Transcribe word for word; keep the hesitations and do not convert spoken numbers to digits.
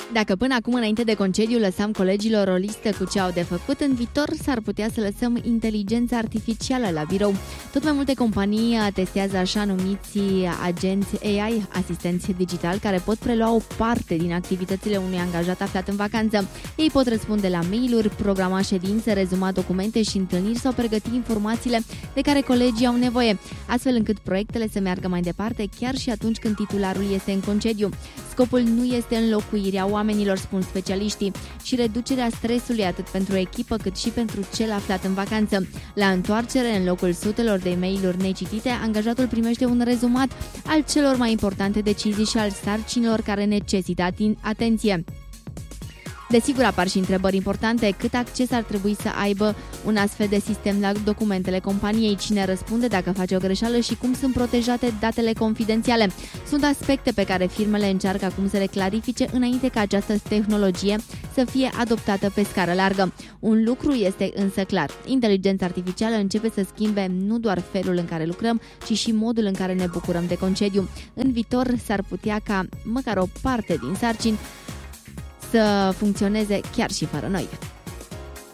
Dacă până acum, înainte de concediu, lăsam colegilor o listă cu ce au de făcut, în viitor s-ar putea să lăsăm inteligența artificială la birou. Tot mai multe companii testează așa numiții agenți A I, asistenți digitali, care pot prelua o parte din activitățile unui angajat aflat în vacanță. Ei pot răspunde la mail-uri, programa ședințe, rezuma documente și întâlniri sau pregăti informațiile de care colegii au nevoie, astfel încât proiectele să meargă mai departe chiar și atunci când titularul este în concediu. Scopul nu este înlocuirea oamenilor, spun specialiștii, și reducerea stresului atât pentru echipă cât și pentru cel aflat în vacanță. La întoarcere, în locul sutelor de e-mail-uri necitite, angajatul primește un rezumat al celor mai importante decizii și al sarcinilor care necesită atenție. Desigur, apar și întrebări importante: cât acces ar trebui să aibă un astfel de sistem la documentele companiei, cine răspunde dacă face o greșeală și cum sunt protejate datele confidențiale. Sunt aspecte pe care firmele încearcă acum să le clarifice înainte ca această tehnologie să fie adoptată pe scară largă. Un lucru este însă clar: inteligența artificială începe să schimbe nu doar felul în care lucrăm, ci și modul în care ne bucurăm de concediu. În viitor s-ar putea ca măcar o parte din sarcini să funcționeze chiar și fără noi.